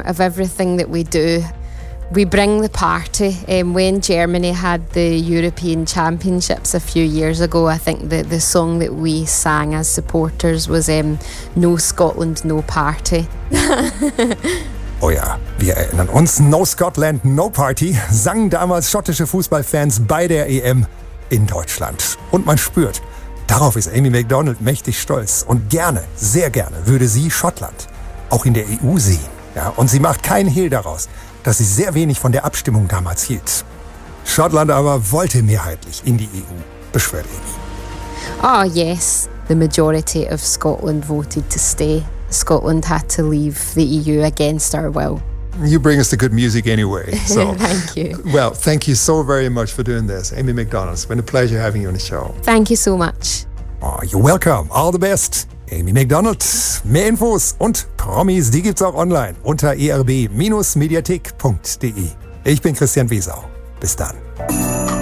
of everything that we do. We bring the party. When Germany had the European Championships a few years ago, I think the song that we sang as supporters was No Scotland, No Party. Oh ja, wir erinnern uns. No Scotland, No Party sangen damals schottische Fußballfans bei der EM in Deutschland. Und man spürt, darauf ist Amy Macdonald mächtig stolz. Und gerne, sehr gerne, würde sie Schottland auch in der EU sehen. Ja, und sie macht keinen Hehl daraus, dass sie sehr wenig von der Abstimmung damals hielt. Schottland aber wollte mehrheitlich in die EU, beschwört Amy. Oh yes, the majority of Scotland voted to stay. Scotland had to leave the EU against our will. You bring us the good music anyway. So. Thank you. Well, thank you so very much for doing this. Amy Macdonald, it's been a pleasure having you on the show. Thank you so much. Oh, you're welcome. All the best. Amy Macdonald. Mehr Infos und Promis, die gibt's auch online unter erb-mediathek.de. Ich bin Christian Wiesau. Bis dann.